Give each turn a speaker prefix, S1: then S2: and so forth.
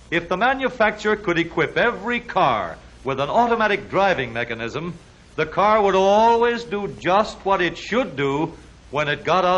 S1: If the manufacturer could equip every car with an automatic driving mechanism, the car would always do just what it should do when it got out